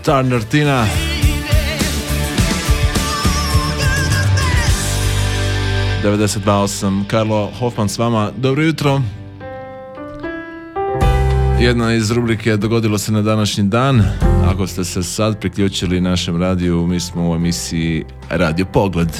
Turner Tina. Karlo Hoffman s vama. Dobro jutro. Jedna iz rubrike Dogodilo se na današnji dan. Ako ste se sad priključili našem radiju, mi smo u emisiji Radio Pogled.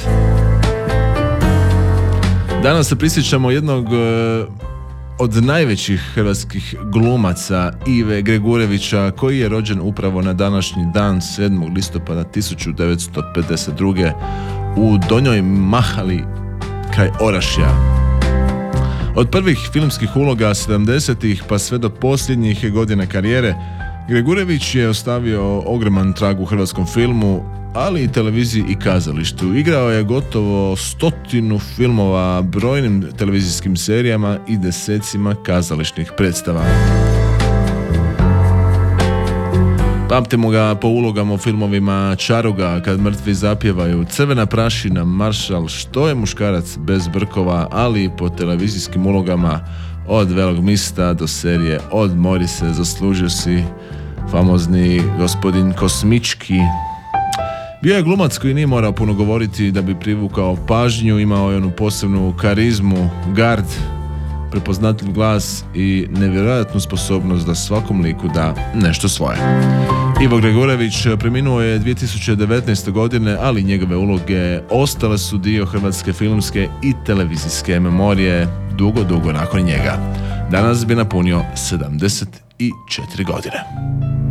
Danas se prisjećamo jednog od najvećih hrvatskih glumaca, Ive Gregurevića, koji je rođen upravo na današnji dan, 7. listopada 1952. u Donjoj Mahali kraj Orašja. Od prvih filmskih uloga 70-ih pa sve do posljednjih godina karijere, Gregurević je ostavio ogroman trag u hrvatskom filmu, ali i televiziji i kazalištu. Igrao je gotovo 100 filmova, brojnim televizijskim serijama i desecima kazališnih predstava. Pamtimo ga po ulogama u filmovima Čaruga, Kad mrtvi zapjevaju, Crvena prašina, Maršal, Što je muškarac bez brkova, ali i po televizijskim ulogama od Velog mista do serije Odmori se, zaslužio si, famozni gospodin Kosmički. Bio je glumac koji nije morao puno govoriti da bi privukao pažnju, imao je onu posebnu karizmu, gard, prepoznatljiv glas i nevjerojatnu sposobnost da svakom liku da nešto svoje. Ivo Gregurević preminuo je 2019. godine, ali njegove uloge ostale su dio hrvatske filmske i televizijske memorije dugo nakon njega. Danas bi napunio 74 godine.